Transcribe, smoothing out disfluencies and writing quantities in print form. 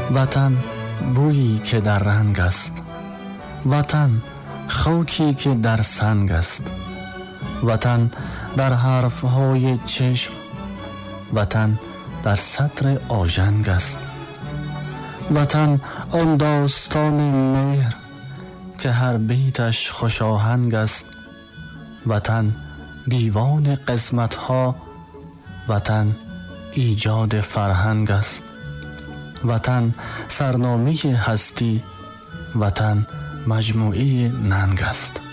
وطن بویی که در رنگ است، وطن خاکی که در سنگ است، وطن در حرفهای چشم، وطن در سطر آژنگ است، وطن آن داستان مهر که هر بیتش خوش آهنگ است، وطن دیوان قسمت‌ها، وطن ایجاد فرهنگ است، وطن سرنامه هستی، وطن مجموعه ننگ است.